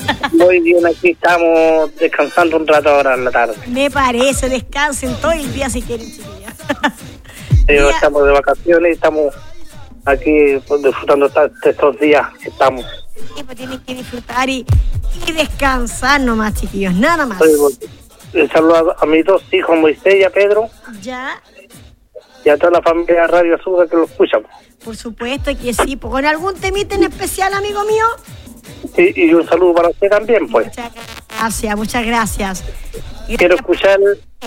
Muy bien, aquí estamos descansando un rato ahora en la tarde. Me parece, descansen todo el día si quieren, chiquillos. Estamos de vacaciones y estamos aquí pues, disfrutando estos días que estamos. Sí, pues tienen que disfrutar y descansar nomás, chiquillos, nada más. Saludo a mis dos hijos, Moisés y a Pedro. Ya. Y a toda la familia de Radio Azúcar que lo escuchan. Por supuesto que sí. Pues, ¿con algún temita en especial, amigo mío? Sí, y un saludo para usted también, pues. Muchas gracias. Quiero escuchar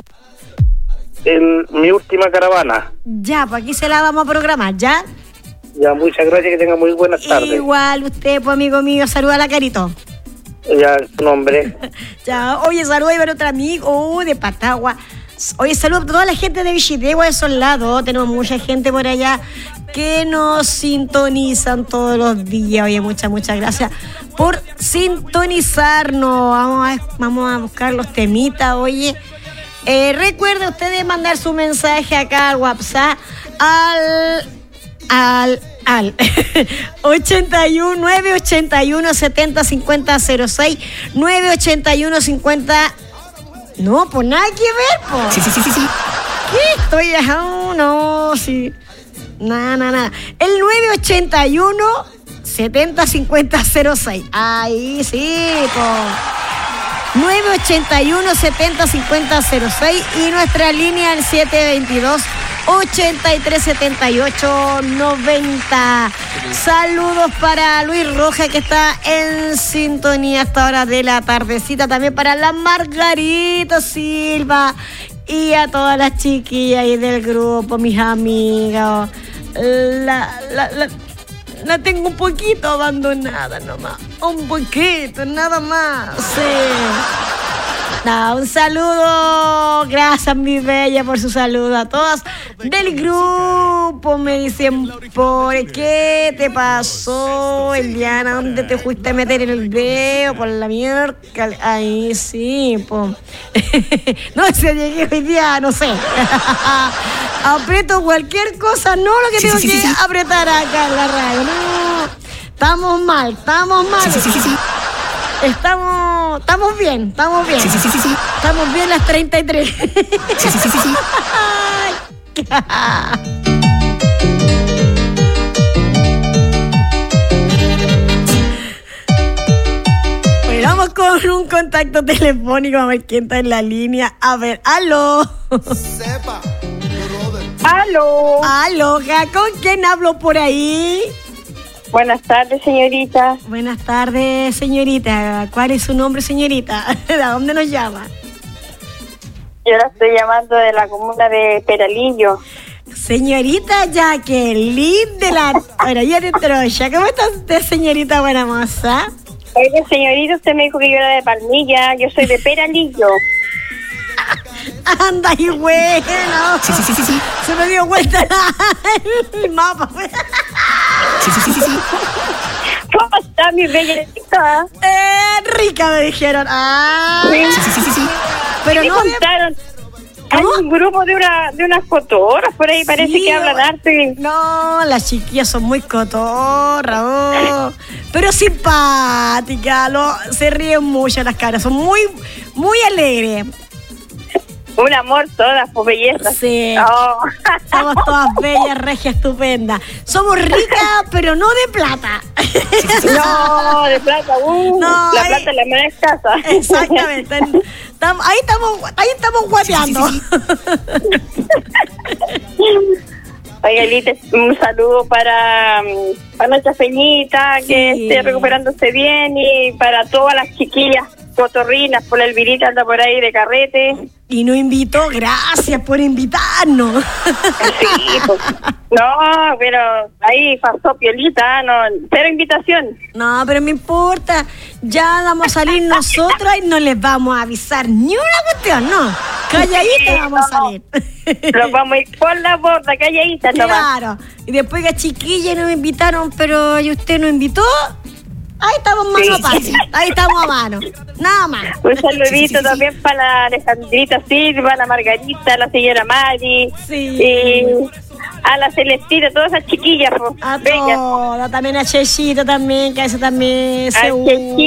mi última caravana. Ya, pues aquí se la vamos a programar, ¿ya? Ya, muchas gracias, que tenga muy buenas tardes. Igual usted, pues, amigo mío, saluda a la Carito. Ya, su nombre. Ya, oye, saluda a otro amigo de Patagua. Oye, saludos a toda la gente de Vichitegua, de esos lados. Tenemos mucha gente por allá que nos sintonizan todos los días. Oye, muchas gracias por sintonizarnos. Vamos a buscar los temitas, oye. Recuerde ustedes mandar su mensaje acá al WhatsApp al 81 981 70 50 06 981 50. No, pues nada que ver, pues. Sí. ¿Qué? Estoy dejando, no, sí. Nada. El 981 70 50 06. Ahí sí, pues. 981 70 50 06 y nuestra línea el 722 83 78 90. Saludos para Luis Roja, que está en sintonía a esta hora de la tardecita. También para la Margarita Silva y a todas las chiquillas ahí del grupo, mis amigas. La tengo un poquito abandonada nomás. Un poquito, nada más. Sí. Un saludo, gracias mi bella por su saludo a todas del grupo. Me dicen, ¿por qué te pasó, Eliana? ¿Dónde te fuiste a meter el dedo? Por la mierda. Ahí sí, pues. No sé, llegué hoy día, no sé. Aprieto cualquier cosa, no lo que tengo que apretar acá en la radio. No, estamos mal. Sí. Estamos bien. Sí. Estamos bien las 33. Sí. Bueno, vamos con un contacto telefónico a ver quién está en la línea. A ver, aló. Aló, ¿con quién hablo por ahí? Buenas tardes, señorita. Buenas tardes, señorita. ¿Cuál es su nombre, señorita? ¿De dónde nos llama? Yo la estoy llamando de la comuna de Peralillo. Señorita Jacqueline de la Orilla de Troya. ¿Cómo está usted, señorita buena moza? Oye, señorita, usted me dijo que yo era de Palmilla. Yo soy de Peralillo. Anda y bueno. Sí. Se me dio vuelta el mapa. Sí. ¿Cómo está mi bella rica? Rica me dijeron. Sí. Pero no contaron. Hay un grupo de unas cotorras por ahí, parece que hablan arte. No, las chiquillas son muy cotorras, pero simpáticas, se ríen mucho las caras, son muy alegres. Un amor todas, pues belleza. Sí. Oh. Somos todas bellas, regias, estupendas. Somos ricas, pero no de plata. No, de plata. No, la plata es la más escasa. Exactamente. Ahí estamos guateando. Sí. Oiga, Elite, un saludo para nuestra Feñita, que esté recuperándose bien, y para todas las chiquillas cotorrinas, por la Elvirita anda por ahí de carrete. Y nos invitó, gracias por invitarnos. Sí, pues, no, pero ahí pasó piolita, no, cero invitación. No, pero me importa, ya vamos a salir nosotros y no les vamos a avisar ni una cuestión, no. Calladita vamos a salir. Nos vamos a ir por la borda, calladita nomás. Claro, y después que chiquillas nos invitaron, pero ¿y usted nos invitó? Ahí estamos mano a mano, ahí estamos a mano, nada más. Un saludito también para la Alejandrita Silva, la Margarita, la señora Mari, y a la Celestina, todas esas chiquillas, a bellas. Todas, también a Chechito también, que a eso también se une.